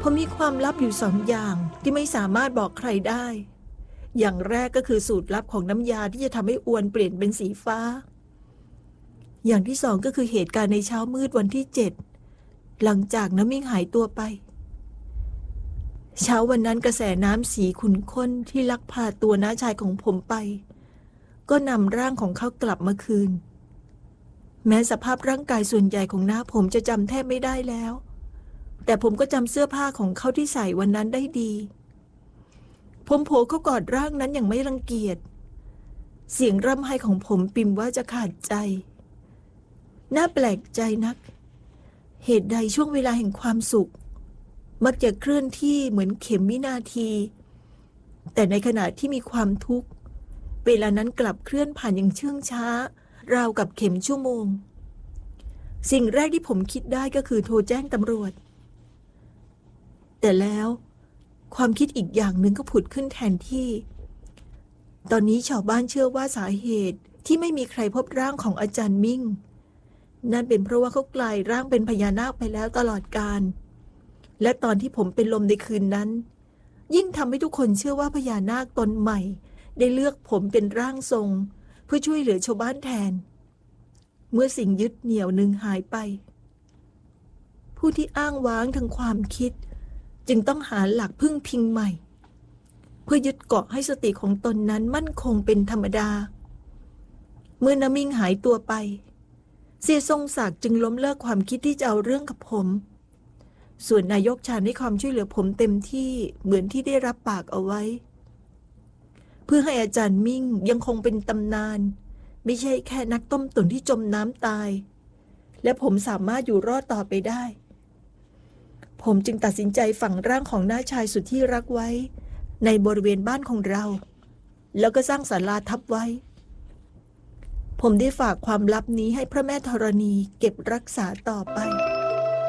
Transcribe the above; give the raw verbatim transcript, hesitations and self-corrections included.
ผมมีความลับอยู่สองอย่างที่ไม่สามารถบอกใครได้อย่างแรกก็คือสูตรลับของน้ำยาที่จะทำให้อวนเปลี่ยนเป็นสีฟ้าอย่างที่สองก็คือเหตุการณ์ในเช้ามืดวันที่เจ็ดหลังจากน้ำมิ่งหายตัวไปเช้าวันนั้นกระแสน้ำสีขุ่นข้นที่ลักพาตัวน้าชายของผมไปก็นำร่างของเขากลับมาคืนแม้สภาพร่างกายส่วนใหญ่ของน้าผมจะจำแทบไม่ได้แล้วแต่ผมก็จำเสื้อผ้าของเขาที่ใส่วันนั้นได้ดีผมโผล่เข้ากอดร่างนั้นอย่างไม่รังเกียจเสียงร่ำไห้ของผมปิ่มว่าจะขาดใจน่าแปลกใจนักเหตุใดช่วงเวลาแห่งความสุขมักจะเคลื่อนที่เหมือนเข็มวินาทีแต่ในขณะที่มีความทุกข์เวลานั้นกลับเคลื่อนผ่านอย่างเชื่องช้าราวกับเข็มชั่วโมงสิ่งแรกที่ผมคิดได้ก็คือโทรแจ้งตำรวจแต่แล้วความคิดอีกอย่างหนึ่งก็ผุดขึ้นแทนที่ตอนนี้ชาวบ้านเชื่อว่าสาเหตุที่ไม่มีใครพบร่างของอาจารย์มิ่งนั่นเป็นเพราะว่าเขากลายร่างเป็นพญานาคไปแล้วตลอดกาลและตอนที่ผมเป็นลมในคืนนั้นยิ่งทำให้ทุกคนเชื่อว่าพญานาคตนใหม่ได้เลือกผมเป็นร่างทรงเพื่อช่วยเหลือชาวบ้านแทนเมื่อสิ่งยึดเหนี่ยวหนึ่งหายไปผู้ที่อ้างว้างทางความคิดจึงต้องหาหลักพึ่งพิงใหม่เพื่อยึดเกาะให้สติของตนนั้นมั่นคงเป็นธรรมดาเมื่อน้ำมิ่งหายตัวไปเสียทรงศักดิ์จึงล้มเลิกความคิดที่จะเอาเรื่องกับผมส่วนนายกชาญให้ความช่วยเหลือผมเต็มที่เหมือนที่ได้รับปากเอาไว้เพื่อให้อาจารย์มิ่งยังคงเป็นตำนานไม่ใช่แค่นักต้มตุ๋นที่จมน้ำตายและผมสามารถอยู่รอดต่อไปได้ผมจึงตัดสินใจฝังร่างของน้าชายสุดที่รักไว้ในบริเวณบ้านของเราแล้วก็สร้างศาลาทับไว้ผมได้ฝากความลับนี้ให้พระแม่ธรณีเก็บรักษาต่อไป